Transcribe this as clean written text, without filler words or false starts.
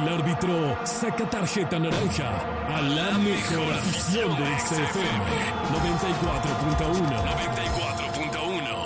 El árbitro saca tarjeta naranja a la mejor afición de XFM 94.1. 94.1.